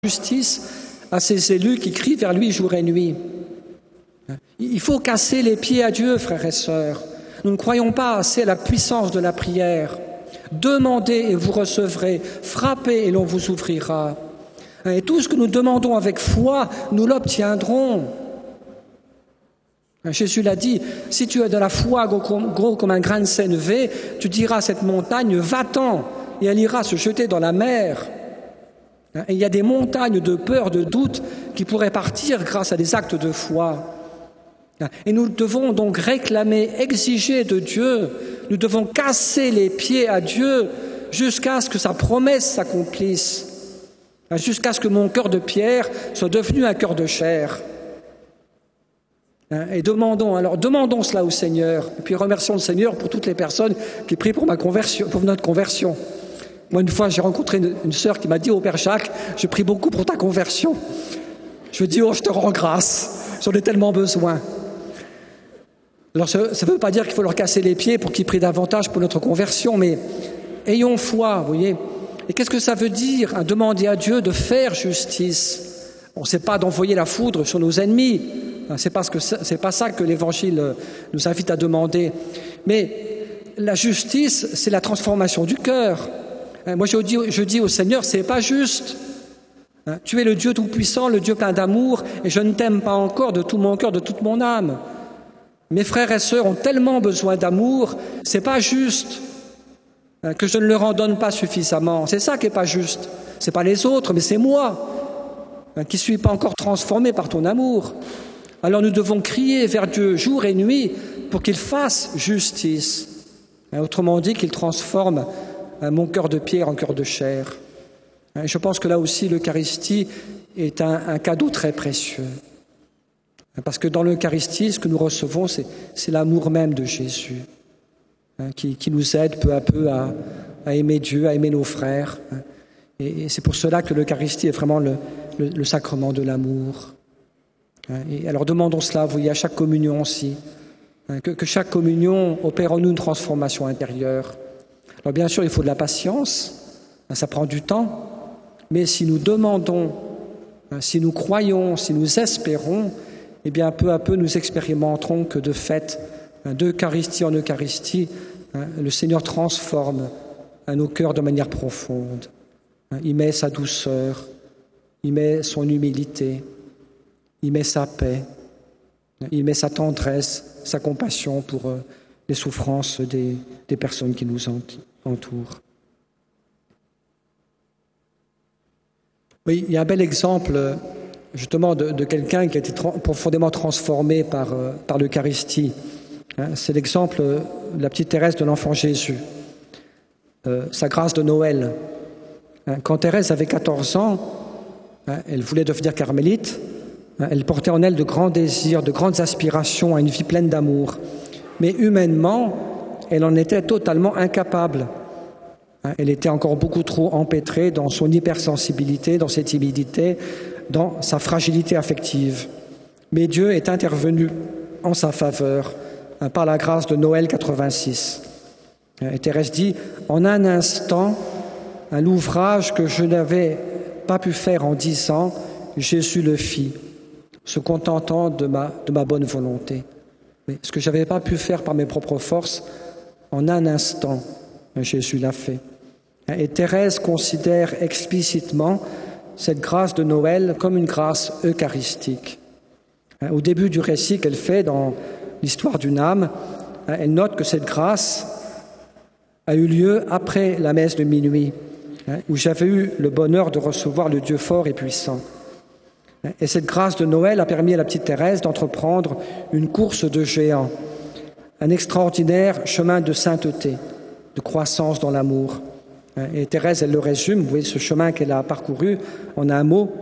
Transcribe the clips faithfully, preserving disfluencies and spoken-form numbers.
justice à ses élus qui crient vers lui jour et nuit. Il faut casser les pieds à Dieu, frères et sœurs. Nous ne croyons pas assez à la puissance de la prière. Demandez et vous recevrez, frappez et l'on vous ouvrira. Et tout ce que nous demandons avec foi, nous l'obtiendrons. Jésus l'a dit, si tu as de la foi gros comme un grain de sénévé, tu diras à cette montagne, va-t'en, et elle ira se jeter dans la mer. Et il y a des montagnes de peur, de doute qui pourraient partir grâce à des actes de foi. Et nous devons donc réclamer, exiger de Dieu, nous devons casser les pieds à Dieu jusqu'à ce que sa promesse s'accomplisse, jusqu'à ce que mon cœur de pierre soit devenu un cœur de chair. Et demandons, alors demandons cela au Seigneur, et puis remercions le Seigneur pour toutes les personnes qui prient pour ma conversion, pour notre conversion. Moi, une fois, j'ai rencontré une, une sœur qui m'a dit, oh Père Jacques, je prie beaucoup pour ta conversion. Je lui dis, oh, je te rends grâce, j'en ai tellement besoin. Alors, ça ne veut pas dire qu'il faut leur casser les pieds pour qu'ils prient davantage pour notre conversion, mais ayons foi, vous voyez. Et qu'est-ce que ça veut dire, hein, demander à Dieu de faire justice? On ne sait pas d'envoyer la foudre sur nos ennemis. C'est pas, ce que, c'est pas ça que l'Évangile nous invite à demander. Mais la justice, c'est la transformation du cœur. Moi, je dis, je dis au Seigneur, c'est pas juste. Tu es le Dieu tout-puissant, le Dieu plein d'amour, et je ne t'aime pas encore de tout mon cœur, de toute mon âme. Mes frères et sœurs ont tellement besoin d'amour, c'est pas juste que je ne leur en donne pas suffisamment. C'est ça qui est pas juste. C'est pas les autres, mais c'est moi qui suis pas encore transformé par ton amour. Alors nous devons crier vers Dieu jour et nuit pour qu'il fasse justice. Autrement dit, qu'il transforme mon cœur de pierre en cœur de chair. Je pense que là aussi, l'Eucharistie est un, un cadeau très précieux. Parce que dans l'Eucharistie, ce que nous recevons, c'est, c'est l'amour même de Jésus, hein, qui, qui nous aide peu à peu à, à aimer Dieu, à aimer nos frères. Et, et c'est pour cela que l'Eucharistie est vraiment le, le, le sacrement de l'amour. Et alors demandons cela, vous voyez, à chaque communion aussi, hein, que, que chaque communion opère en nous une transformation intérieure. Alors bien sûr, il faut de la patience, hein, ça prend du temps, mais si nous demandons, hein, si nous croyons, si nous espérons, eh bien peu à peu nous expérimenterons que de fait, hein, d'Eucharistie en Eucharistie, hein, le Seigneur transforme hein, nos cœurs de manière profonde. Hein, il met sa douceur, il met son humilité, il met sa paix, il met sa tendresse, sa compassion pour euh, les souffrances des, des personnes qui nous entourent. Oui, il y a un bel exemple justement de, de quelqu'un qui a été tra- profondément transformé par, euh, par l'Eucharistie. Hein, c'est l'exemple de la petite Thérèse de l'Enfant Jésus, euh, sa grâce de Noël. Hein, quand Thérèse avait quatorze ans, hein, elle voulait devenir carmélite. Elle portait en elle de grands désirs, de grandes aspirations à une vie pleine d'amour. Mais humainement, elle en était totalement incapable. Elle était encore beaucoup trop empêtrée dans son hypersensibilité, dans ses timidités, dans sa fragilité affective. Mais Dieu est intervenu en sa faveur par la grâce de Noël quatre-vingt-six. Et Thérèse dit, en un instant, l'ouvrage que je n'avais pas pu faire en dix ans, Jésus le fit, se contentant de ma, de ma bonne volonté. Mais ce que je n'avais pas pu faire par mes propres forces, en un instant, Jésus l'a fait. Et Thérèse considère explicitement cette grâce de Noël comme une grâce eucharistique. Au début du récit qu'elle fait dans l'histoire d'une âme, elle note que cette grâce a eu lieu après la messe de minuit, où j'avais eu le bonheur de recevoir le Dieu fort et puissant. Et cette grâce de Noël a permis à la petite Thérèse d'entreprendre une course de géants, un extraordinaire chemin de sainteté, de croissance dans l'amour. Et Thérèse, elle le résume, vous voyez ce chemin qu'elle a parcouru en un mot.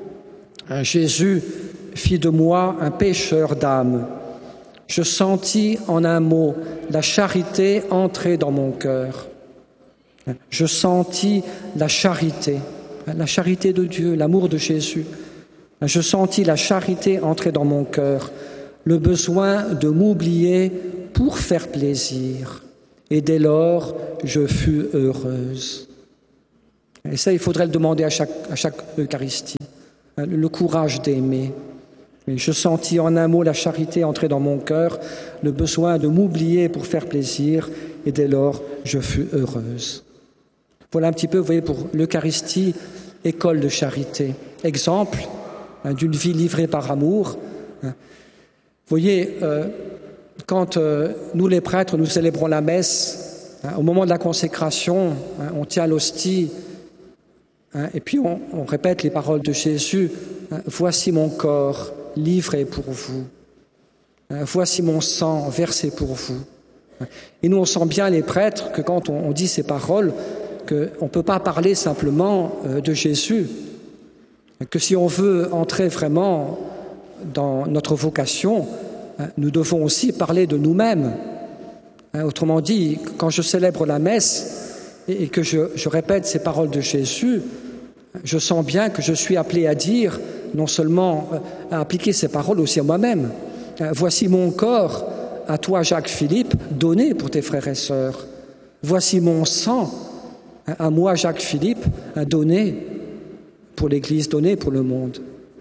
Jésus fit de moi un pécheur d'âme. Je sentis en un mot la charité entrer dans mon cœur. Je sentis la charité, la charité de Dieu, l'amour de Jésus. Je sentis la charité entrer dans mon cœur, le besoin de m'oublier pour faire plaisir. Et dès lors, je fus heureuse. Et ça, il faudrait le demander à chaque, à chaque Eucharistie. Le courage d'aimer. Je sentis en un mot la charité entrer dans mon cœur, le besoin de m'oublier pour faire plaisir, et dès lors, je fus heureuse. Voilà un petit peu, vous voyez, pour l'Eucharistie, école de charité. Exemple hein, d'une vie livrée par amour. Vous voyez, euh, quand euh, nous les prêtres, nous célébrons la messe, hein, au moment de la consécration, hein, on tient l'hostie, hein, et puis on, on répète les paroles de Jésus, hein, « Voici mon corps livré pour vous, hein, voici mon sang versé pour vous. » Et nous, on sent bien, les prêtres, que quand on, on dit ces paroles, qu'on ne peut pas parler simplement euh, de Jésus, que si on veut entrer vraiment dans notre vocation, hein, nous devons aussi parler de nous-mêmes. Hein, autrement dit, quand je célèbre la messe et, et que je, je répète ces paroles de Jésus, je sens bien que je suis appelé à dire, non seulement à appliquer ces paroles aussi à moi-même. Hein, voici mon corps, à toi Jacques-Philippe, donné pour tes frères et sœurs. Voici mon sang, à moi Jacques-Philippe, donné pour l'Église, donné pour le monde.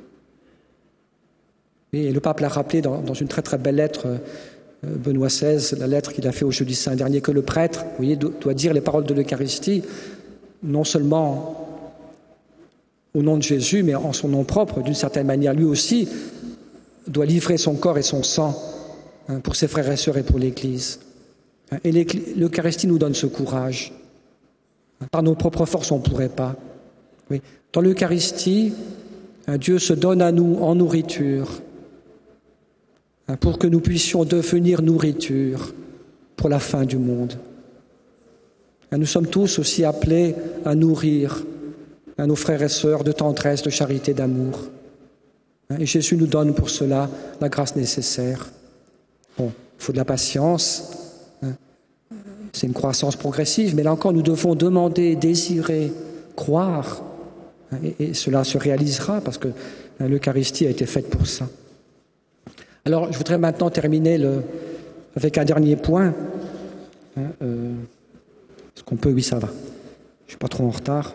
Et le pape l'a rappelé dans, dans une très très belle lettre, euh, Benoît seize, la lettre qu'il a fait au jeudi saint dernier, que le prêtre, vous voyez, doit dire les paroles de l'Eucharistie, non seulement au nom de Jésus, mais en son nom propre, d'une certaine manière. Lui aussi doit livrer son corps et son sang hein, pour ses frères et sœurs et pour l'Église. Et l'Eucharistie nous donne ce courage. Par nos propres forces, on ne pourrait pas. Oui. Dans l'Eucharistie, Dieu se donne à nous en nourriture pour que nous puissions devenir nourriture pour la fin du monde. Nous sommes tous aussi appelés à nourrir à nos frères et sœurs de tendresse, de charité, d'amour. Et Jésus nous donne pour cela la grâce nécessaire. Bon, il faut de la patience. C'est une croissance progressive, mais là encore, nous devons demander, désirer, croire. Et, et cela se réalisera parce que l'Eucharistie a été faite pour ça. Alors, je voudrais maintenant terminer le, avec un dernier point. Euh, Est-ce qu'on peut? Oui, ça va. Je ne suis pas trop en retard.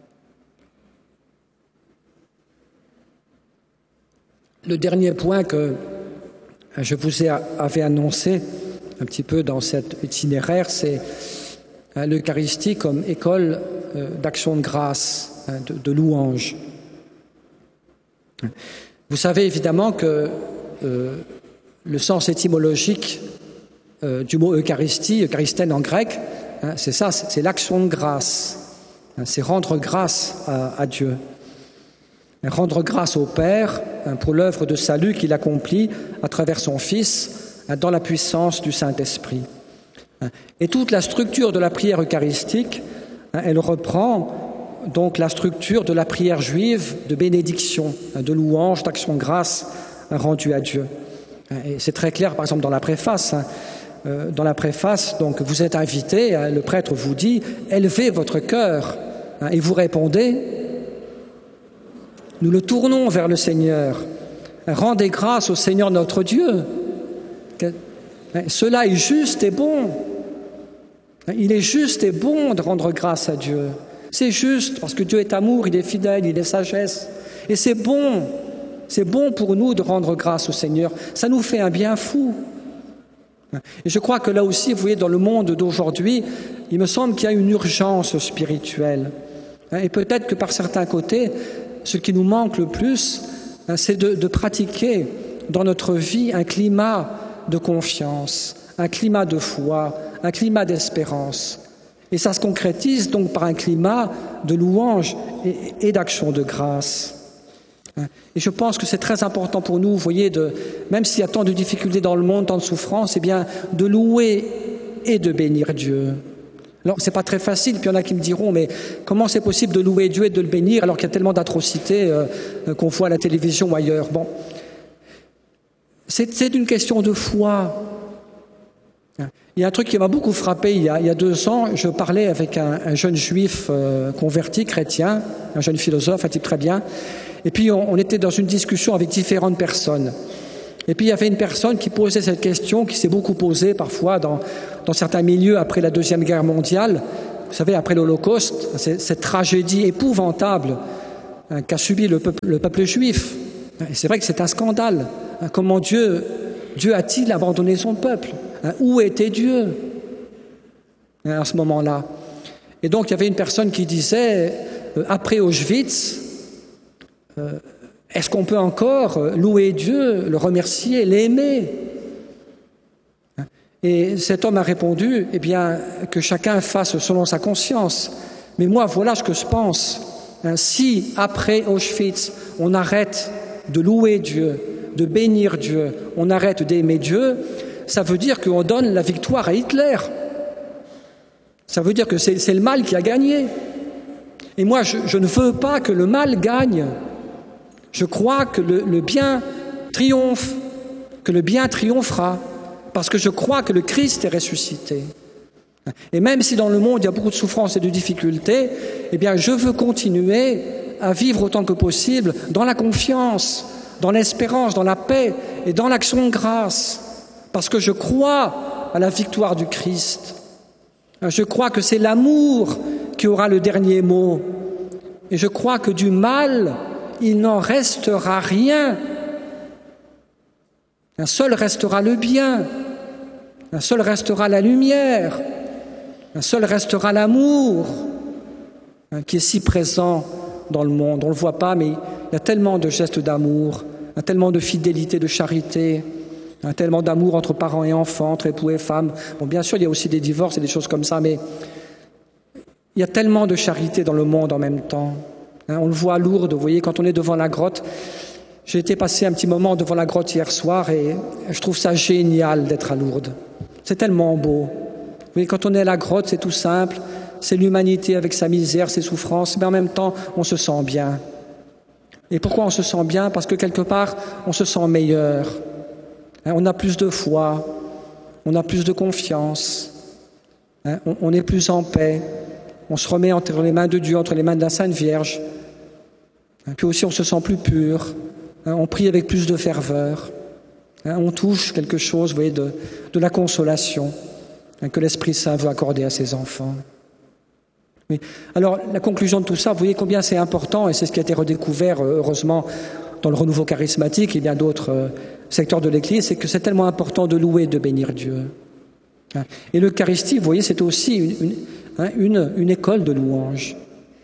Le dernier point que je vous ai, avais annoncé un petit peu dans cet itinéraire, c'est hein, l'Eucharistie comme école euh, d'action de grâce, hein, de, de louange. Vous savez évidemment que euh, le sens étymologique euh, du mot Eucharistie, Eucharistène en grec, hein, c'est ça, c'est, c'est l'action de grâce, hein, c'est rendre grâce à, à Dieu. Rendre grâce au Père hein, pour l'œuvre de salut qu'il accomplit à travers son Fils, dans la puissance du Saint-Esprit. Et toute la structure de la prière eucharistique, elle reprend donc la structure de la prière juive de bénédiction, de louange, d'action de grâce rendue à Dieu. Et c'est très clair, par exemple, dans la préface. Dans la préface, donc, vous êtes invité, le prêtre vous dit « Élevez votre cœur » et vous répondez « Nous le tournons vers le Seigneur. Rendez grâce au Seigneur notre Dieu. » Cela est juste et bon. Il est juste et bon de rendre grâce à Dieu. C'est juste parce que Dieu est amour, il est fidèle, il est sagesse. Et c'est bon, c'est bon pour nous de rendre grâce au Seigneur. Ça nous fait un bien fou. Et je crois que là aussi, vous voyez, dans le monde d'aujourd'hui, il me semble qu'il y a une urgence spirituelle. Et peut-être que par certains côtés, ce qui nous manque le plus, c'est de, de pratiquer dans notre vie un climat de confiance, un climat de foi, un climat d'espérance. Et ça se concrétise donc par un climat de louange et, et d'action de grâce. Et je pense que c'est très important pour nous, vous voyez, de, même s'il y a tant de difficultés dans le monde, tant de souffrances, eh bien, de louer et de bénir Dieu. Alors, c'est pas très facile, puis il y en a qui me diront, mais comment c'est possible de louer Dieu et de le bénir alors qu'il y a tellement d'atrocités euh, qu'on voit à la télévision ou ailleurs? Bon. C'est, c'est une question de foi. Il y a un truc qui m'a beaucoup frappé il y a, il y a deux ans. Je parlais avec un, un jeune juif euh, converti, chrétien, un jeune philosophe, un type très bien. Et puis on, on était dans une discussion avec différentes personnes. Et puis il y avait une personne qui posait cette question, qui s'est beaucoup posée parfois dans, dans certains milieux après la Deuxième Guerre mondiale. Vous Vous savez, après l'Holocauste, cette tragédie épouvantable hein, qu'a subi le peuple, le peuple juif. Et c'est vrai que c'est un scandale. Hein, comment Dieu, Dieu a-t-il abandonné son peuple? Hein, où était Dieu hein, à ce moment-là? Et donc, il y avait une personne qui disait, euh, après Auschwitz, euh, est-ce qu'on peut encore louer Dieu, le remercier, l'aimer? Et cet homme a répondu, eh bien, que chacun fasse selon sa conscience. Mais moi, voilà ce que je pense. Si, après Auschwitz, on arrête de louer Dieu, de bénir Dieu, on arrête d'aimer Dieu, ça veut dire qu'on donne la victoire à Hitler. Ça veut dire que c'est, c'est le mal qui a gagné. Et moi, je, je ne veux pas que le mal gagne. Je crois que le, le bien triomphe, que le bien triomphera. Parce que je crois que le Christ est ressuscité. Et même si dans le monde il y a beaucoup de souffrances et de difficultés, eh bien je veux continuer à vivre autant que possible dans la confiance, dans l'espérance, dans la paix et dans l'action de grâce. Parce que je crois à la victoire du Christ. Je crois que c'est l'amour qui aura le dernier mot. Et je crois que du mal, il n'en restera rien. Un seul restera le bien, un seul restera la lumière, un seul restera l'amour hein, qui est si présent dans le monde. On ne le voit pas, mais il y a tellement de gestes d'amour, hein, tellement de fidélité, de charité, hein, tellement d'amour entre parents et enfants, entre époux et femmes. Bon, bien sûr, il y a aussi des divorces et des choses comme ça, mais il y a tellement de charité dans le monde en même temps. Hein, on le voit à Lourdes, vous voyez, quand on est devant la grotte. J'ai été passer un petit moment devant la grotte hier soir et je trouve ça génial d'être à Lourdes. C'est tellement beau. Vous voyez, quand on est à la grotte, c'est tout simple. C'est l'humanité avec sa misère, ses souffrances, mais en même temps, on se sent bien. Et pourquoi on se sent bien? Parce que quelque part, on se sent meilleur. On a plus de foi, on a plus de confiance, on est plus en paix, on se remet entre les mains de Dieu, entre les mains de la Sainte Vierge. Puis aussi, on se sent plus pur. On prie avec plus de ferveur. On touche quelque chose, vous voyez, de, de la consolation que l'Esprit Saint veut accorder à ses enfants. Oui. Alors, la conclusion de tout ça, vous voyez combien c'est important, et c'est ce qui a été redécouvert, heureusement, dans le renouveau charismatique et bien d'autres secteurs de l'Église, c'est que c'est tellement important de louer, de bénir Dieu. Et l'Eucharistie, vous voyez, c'est aussi une, une, une, une école de louange.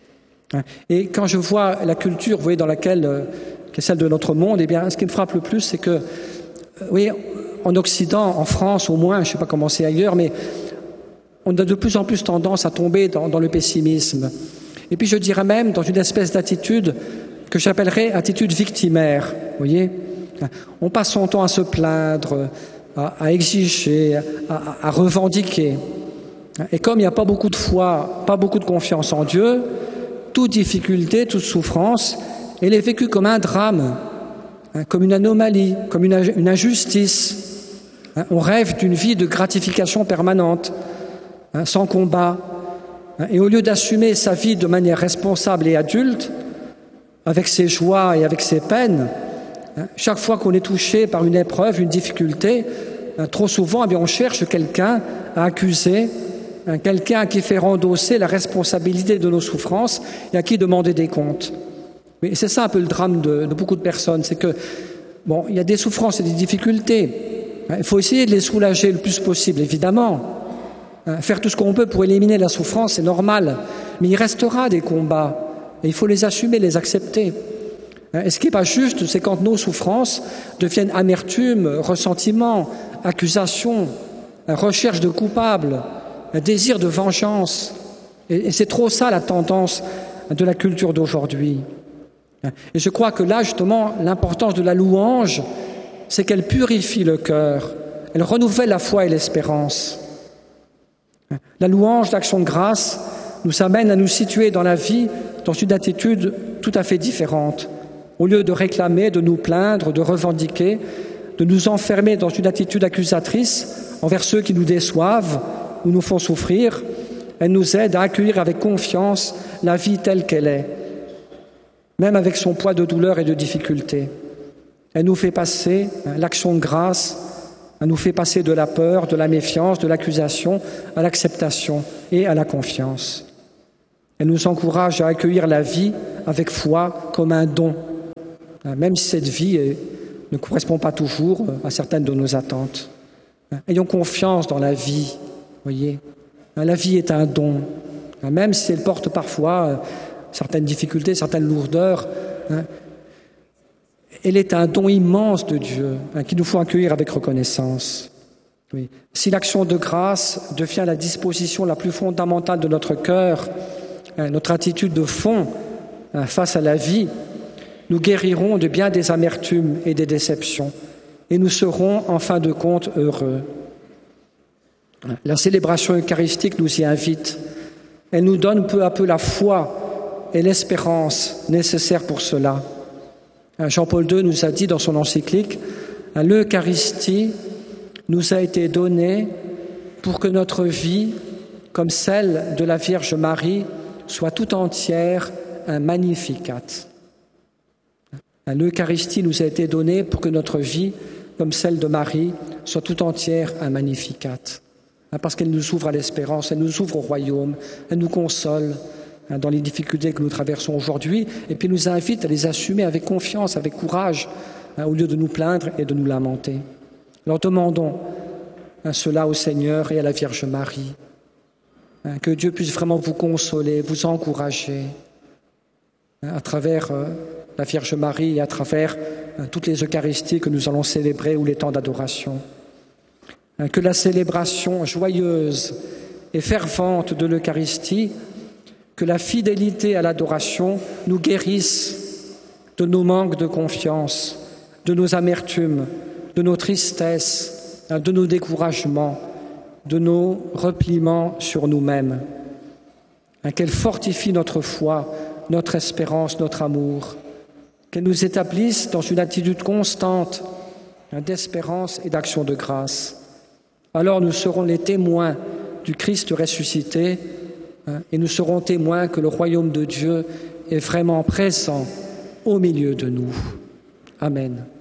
Et quand je vois la culture, vous voyez, dans laquelle, qui est celle de notre monde, eh bien, ce qui me frappe le plus, c'est que, oui, en Occident, en France au moins, je ne sais pas comment c'est ailleurs, mais on a de plus en plus tendance à tomber dans, dans le pessimisme. Et puis je dirais même dans une espèce d'attitude que j'appellerais attitude victimaire, vous voyez. On passe son temps à se plaindre, à, à exiger, à, à revendiquer. Et comme il n'y a pas beaucoup de foi, pas beaucoup de confiance en Dieu, toute difficulté, toute souffrance, elle est vécue comme un drame, hein, comme une anomalie, comme une, une injustice. Hein, on rêve d'une vie de gratification permanente, hein, sans combat. Hein, et au lieu d'assumer sa vie de manière responsable et adulte, avec ses joies et avec ses peines, hein, chaque fois qu'on est touché par une épreuve, une difficulté, hein, trop souvent, eh bien, on cherche quelqu'un à accuser, hein, quelqu'un qui fait endosser la responsabilité de nos souffrances et à qui demander des comptes. Mais c'est ça un peu le drame de, de beaucoup de personnes, c'est que, bon, il y a des souffrances et des difficultés. Il faut essayer de les soulager le plus possible, évidemment. Faire tout ce qu'on peut pour éliminer la souffrance, c'est normal. Mais il restera des combats. Et il faut les assumer, les accepter. Et ce qui n'est pas juste, c'est quand nos souffrances deviennent amertume, ressentiment, accusation, recherche de coupables, désir de vengeance. Et c'est trop ça la tendance de la culture d'aujourd'hui. Et je crois que là, justement, l'importance de la louange, c'est qu'elle purifie le cœur, elle renouvelle la foi et l'espérance. La louange, l'action de grâce, nous amène à nous situer dans la vie dans une attitude tout à fait différente. Au lieu de réclamer, de nous plaindre, de revendiquer, de nous enfermer dans une attitude accusatrice envers ceux qui nous déçoivent ou nous font souffrir, elle nous aide à accueillir avec confiance la vie telle qu'elle est, même avec son poids de douleur et de difficulté. Elle nous fait passer l'action de grâce Elle nous fait passer de la peur, de la méfiance, de l'accusation à l'acceptation et à la confiance. Elle nous encourage à accueillir la vie avec foi comme un don, même si cette vie est, ne correspond pas toujours à certaines de nos attentes. Ayons confiance dans la vie, voyez. La vie est un don, même si elle porte parfois certaines difficultés, certaines lourdeurs. Elle est un don immense de Dieu qu'il nous faut accueillir avec reconnaissance. Oui. Si l'action de grâce devient la disposition la plus fondamentale de notre cœur, notre attitude de fond face à la vie, nous guérirons de bien des amertumes et des déceptions et nous serons en fin de compte heureux. La célébration eucharistique nous y invite. Elle nous donne peu à peu la foi et l'espérance nécessaires pour cela. Jean-Paul deux nous a dit dans son encyclique « L'Eucharistie nous a été donnée pour que notre vie, comme celle de la Vierge Marie, soit tout entière un Magnificat. » L'Eucharistie nous a été donnée pour que notre vie, comme celle de Marie, soit tout entière un Magnificat. Parce qu'elle nous ouvre à l'espérance, elle nous ouvre au royaume, elle nous console dans les difficultés que nous traversons aujourd'hui, et puis nous invite à les assumer avec confiance, avec courage, au lieu de nous plaindre et de nous lamenter. Alors demandons cela au Seigneur et à la Vierge Marie, que Dieu puisse vraiment vous consoler, vous encourager à travers la Vierge Marie et à travers toutes les Eucharisties que nous allons célébrer ou les temps d'adoration. Que la célébration joyeuse et fervente de l'Eucharistie, que la fidélité à l'adoration nous guérisse de nos manques de confiance, de nos amertumes, de nos tristesses, de nos découragements, de nos repliements sur nous-mêmes. Qu'elle fortifie notre foi, notre espérance, notre amour, qu'elle nous établisse dans une attitude constante d'espérance et d'action de grâce. Alors nous serons les témoins du Christ ressuscité et nous serons témoins que le royaume de Dieu est vraiment présent au milieu de nous. Amen.